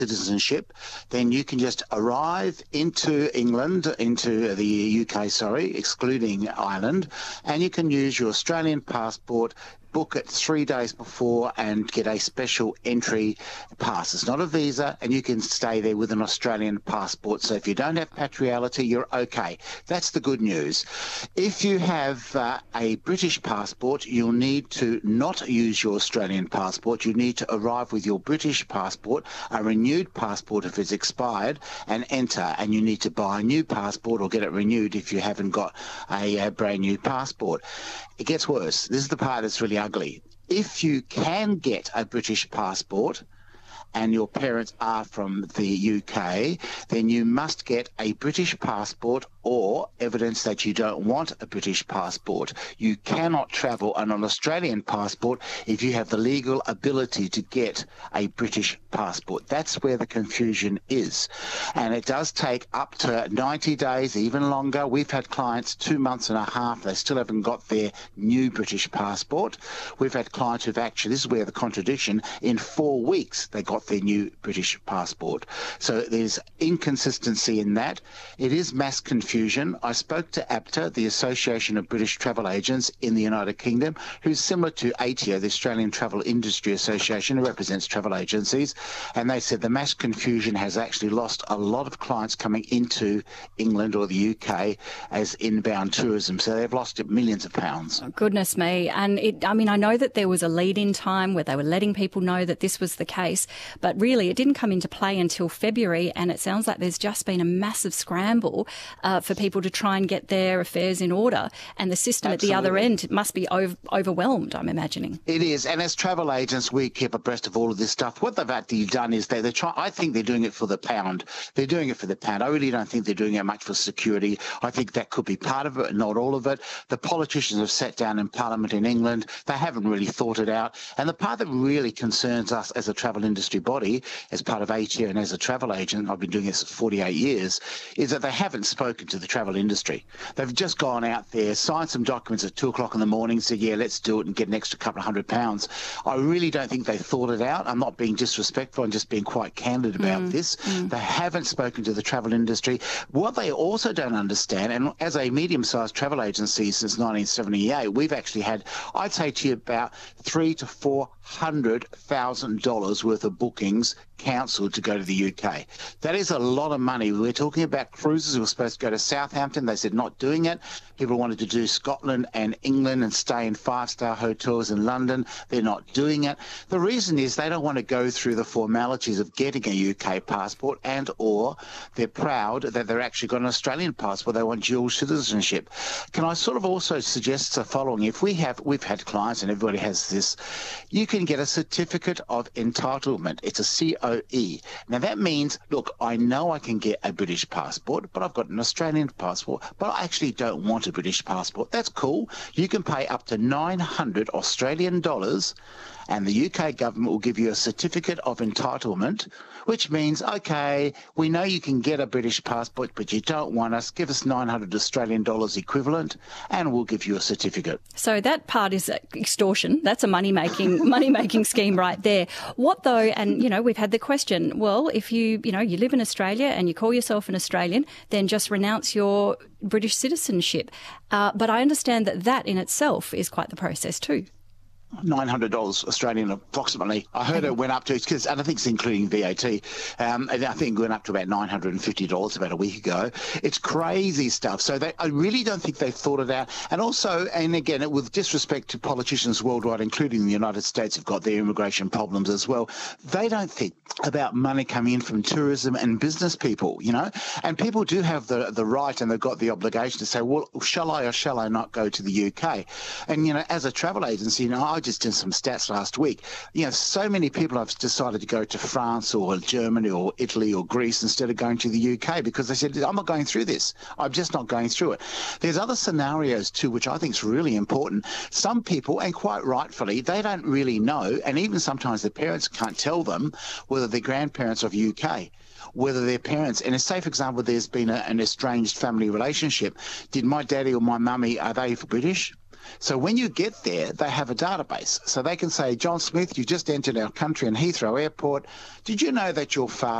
citizenship, then you can just arrive into England, into the UK, excluding Ireland, and you can use your Australian passport, book it 3 days before and get a special entry pass. It's not a visa, and you can stay there with an Australian passport. So if you don't have patriality, you're okay. That's the good news. If you have a British passport, you'll need to not use your Australian passport. You need to arrive with your British passport, a renewed passport if it's expired, and enter. And you need to buy a new passport or get it renewed if you haven't got a brand new passport. It gets worse. This is the part that's really ugly. If you can get a British passport and your parents are from the UK, then you must get a British passport or evidence that you don't want a British passport. You cannot travel on an Australian passport if you have the legal ability to get a British passport. That's where the confusion is. And it does take up to 90 days, even longer. We've had clients 2 months and a half, they still haven't got their new British passport. We've had clients who've actually, this is where the contradiction, in 4 weeks they got their new British passport. So there's inconsistency in that. It is mass confusion. I spoke to APTA, the Association of British Travel Agents in the United Kingdom, who's similar to ATO, the Australian Travel Industry Association, who represents travel agencies, and they said the mass confusion has actually lost a lot of clients coming into England or the UK as inbound tourism. So they've lost millions of pounds. Oh, goodness me. And I know that there was a lead-in time where they were letting people know that this was the case, but really it didn't come into play until February, and it sounds like there's just been a massive scramble for people to try and get their affairs in order, and the system Absolutely. At the other end must be overwhelmed, I'm imagining. It is, and as travel agents, we keep abreast of all of this stuff. What they've actually done is they're trying. I think they're doing it for the pound. They're doing it for the pound. I really don't think they're doing it much for security. I think that could be part of it, not all of it. The politicians have sat down in Parliament in England. They haven't really thought it out. And the part that really concerns us as a travel industry body, as part of ATO and as a travel agent, I've been doing this for 48 years, is that they haven't spoken to the travel industry. They've just gone out there, signed some documents at 2 o'clock in the morning, said, yeah, let's do it and get an extra couple of £100. I really don't think they thought it out. I'm not being disrespectful. I'm just being quite candid about this. They haven't spoken to the travel industry. What they also don't understand, and as a medium-sized travel agency since 1978, we've actually had, I'd say to you, about $300,000 to $400,000 worth of bookings cancelled to go to the UK. That is a lot of money. We're talking about cruises who were supposed to go to Southampton. They said not doing it. People wanted to do Scotland and England and stay in 5-star hotels in London. They're not doing it. The reason is they don't want to go through the formalities of getting a UK passport, and or they're proud that they're actually got an Australian passport. They want dual citizenship. Can I sort of also suggest the following? If we've had clients, and everybody has this, you can get a certificate of entitlement. It's a COE. Now that means, look, I know I can get a British passport, but I've got an Australian passport, but I actually don't want a British passport. That's cool. You can pay up to 900 Australian dollars, and the UK government will give you a certificate of entitlement, which means, okay, we know you can get a British passport, but you don't want us. Give us 900 Australian dollars equivalent, and we'll give you a certificate. So that part is extortion. That's a money-making scheme right there. What though, and, we've had the question, well, if you live in Australia and you call yourself an Australian, then just renounce your British citizenship. But I understand that in itself is quite the process too. $900 Australian approximately. I heard it went up to, and I think it's including VAT, and I think it went up to about $950 about a week ago. It's crazy stuff. So I really don't think they've thought it out. And also, and again, with disrespect to politicians worldwide, including the United States, who've got their immigration problems as well, they don't think about money coming in from tourism and business people, and people do have the right, and they've got the obligation to say, well, shall I or shall I not go to the UK? And, as a travel agency, I just did some stats last week. So many people have decided to go to France or Germany or Italy or Greece instead of going to the UK because they said, I'm not going through this. I'm just not going through it. There's other scenarios too, which I think is really important. Some people, and quite rightfully, they don't really know, and even sometimes their parents can't tell them whether they're grandparents of UK, whether their parents, and say, for example, there's been an estranged family relationship. Did my daddy or my mummy, are they British? So when you get there, they have a database. So they can say, John Smith, you just entered our country in Heathrow Airport. Did you know that your father